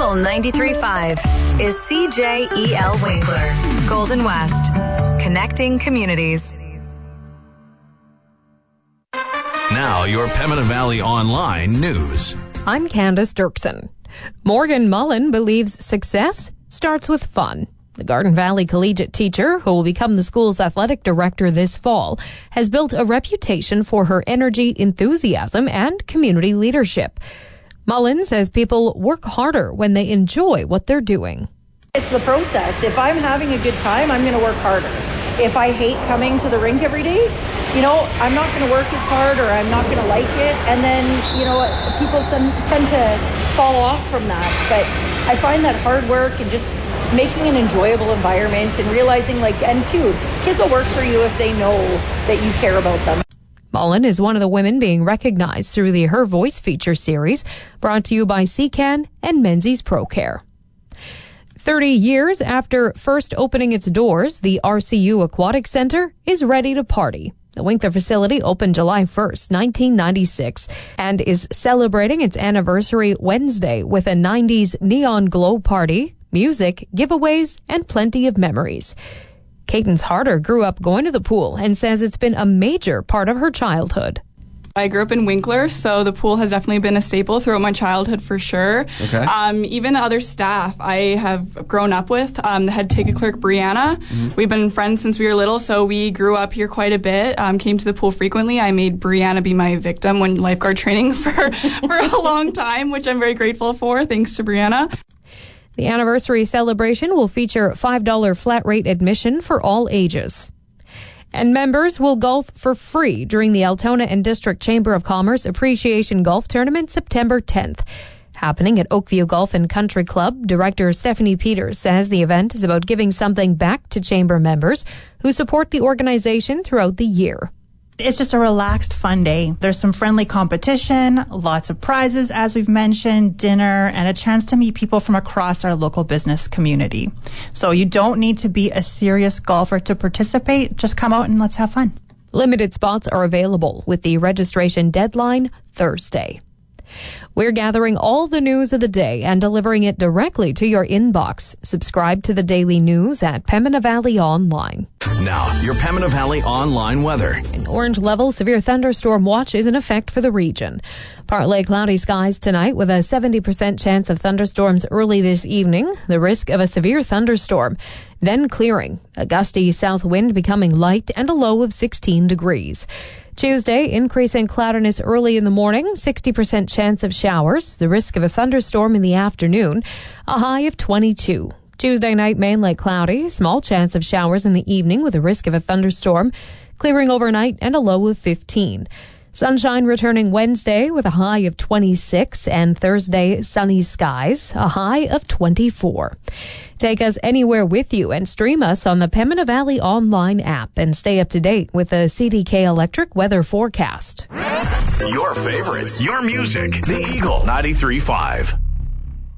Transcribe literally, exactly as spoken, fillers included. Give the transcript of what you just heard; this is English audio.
Eagle ninety-three point five is C J E L Winkler, Golden West, connecting communities. Now, your Pembina Valley Online news. I'm Candace Dirksen. Morgan Mullen believes success starts with fun. The Garden Valley collegiate teacher, who will become the school's athletic director this fall, has built a reputation for her energy, enthusiasm, and community leadership. Mullen says people work harder when they enjoy what they're doing. It's the process. If I'm having a good time, I'm going to work harder. If I hate coming to the rink every day, you know, I'm not going to work as hard, or I'm not going to like it. And then, you know, people tend to fall off from that. But I find that hard work and just making an enjoyable environment and realizing, like, and two, kids will work for you if they know that you care about them. Mullen is one of the women being recognized through the Her Voice feature series, brought to you by C C A N and Menzies ProCare. thirty years after first opening its doors, the R C U Aquatic Center is ready to party. The Winkler facility opened July first, nineteen ninety-six, and is celebrating its anniversary Wednesday with a nineties neon glow party, music, giveaways, and plenty of memories. Cadence Harder grew up going to the pool and says it's been a major part of her childhood. I grew up in Winkler, so the pool has definitely been a staple throughout my childhood for sure. Okay. Um, even other staff I have grown up with, um, the head ticket clerk, Brianna. Mm-hmm. We've been friends since we were little, so we grew up here quite a bit, um, came to the pool frequently. I made Brianna be my victim when lifeguard training for, for a long time, which I'm very grateful for, thanks to Brianna. The anniversary celebration will feature five dollars flat rate admission for all ages. And members will golf for free during the Altona and District Chamber of Commerce Appreciation Golf Tournament September tenth. Happening at Oakview Golf and Country Club, Director Stephanie Peters says the event is about giving something back to Chamber members who support the organization throughout the year. It's just a relaxed, fun day. There's some friendly competition, lots of prizes, as we've mentioned, dinner, and a chance to meet people from across our local business community. So you don't need to be a serious golfer to participate. Just come out and let's have fun. Limited spots are available with the registration deadline Thursday. We're gathering all the news of the day and delivering it directly to your inbox. Subscribe to the daily news at Pembina Valley Online. Now, your Pembina Valley Online weather. An orange level severe thunderstorm watch is in effect for the region. Partly cloudy skies tonight with a seventy percent chance of thunderstorms early this evening. The risk of a severe thunderstorm. Then clearing. A gusty south wind becoming light and a low of sixteen degrees. Tuesday, increasing cloudiness early in the morning, sixty percent chance of showers, the risk of a thunderstorm in the afternoon, a high of twenty-two. Tuesday night, mainly cloudy, small chance of showers in the evening with a risk of a thunderstorm, clearing overnight and a low of fifteen. Sunshine returning Wednesday with a high of twenty-six, and Thursday, sunny skies, a high of twenty-four. Take us anywhere with you and stream us on the Pembina Valley Online app and stay up to date with the C D K Electric weather forecast. Your favorites, your music, the Eagle ninety-three point five.